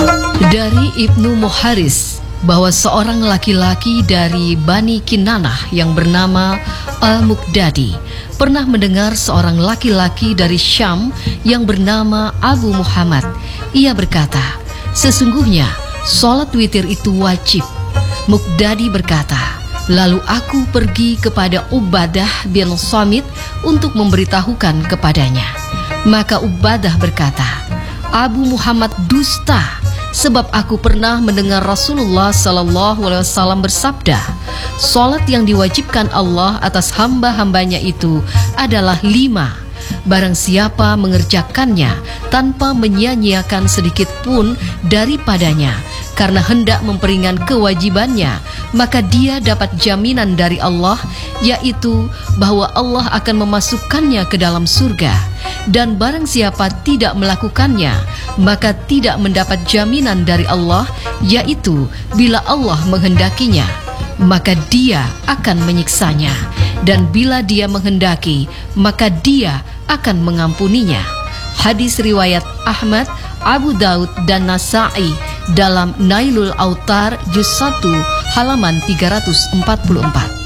Dari Ibnu Muharis bahwa seorang laki-laki dari Bani Kinanah yang bernama Al-Muqdadi pernah mendengar seorang laki-laki dari Syam yang bernama Abu Muhammad. Ia berkata, sesungguhnya sholat witir itu wajib. Muqdadi berkata, lalu aku pergi kepada Ubadah bin Samit untuk memberitahukan kepadanya. Maka Ubadah berkata, Abu Muhammad dusta, sebab aku pernah mendengar Rasulullah SAW bersabda, sholat yang diwajibkan Allah atas hamba-hambanya itu adalah 5. Barang siapa mengerjakannya tanpa menyia-nyiakan sedikit pun daripadanya karena hendak memperingan kewajibannya, maka dia dapat jaminan dari Allah, yaitu bahwa Allah akan memasukkannya ke dalam surga. Dan barang siapa tidak melakukannya, maka tidak mendapat jaminan dari Allah, yaitu bila Allah menghendakinya, maka dia akan menyiksanya. Dan bila dia menghendaki, maka dia akan mengampuninya. Hadis riwayat Ahmad, Abu Daud dan Nasa'i dalam Nailul Autar juz 1 halaman 344.